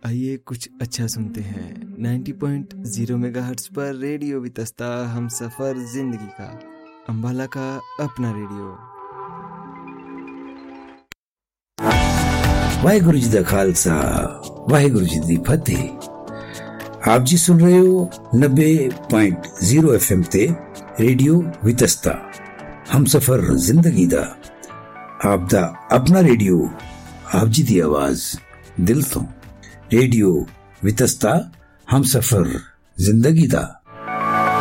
आइए कुछ अच्छा सुनते हैं 90.0 मेगाहर्ट्ज पर रेडियो वितस्ता हम सफर जिंदगी का अंबाला का अपना रेडियो। वाहिगुरु जी दा खालसा वाहिगुरु जी दी फतेह। आप जी सुन रहे हो 90.0 FM ते रेडियो वितस्ता हम सफर जिंदगी दा आप दा अपना रेडियो। आप जी दी आवाज दिल तो रेडियो वितस्ता हम सफर जिंदगी दा।